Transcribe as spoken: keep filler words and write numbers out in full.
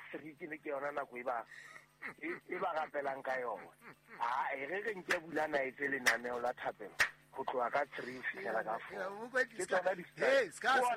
three ke le ke yona nako e ba e ba gapelang ka yona a e re re nke bulana e tse lenaneo la thapelo go tloa ka three fela ka four ke tsona di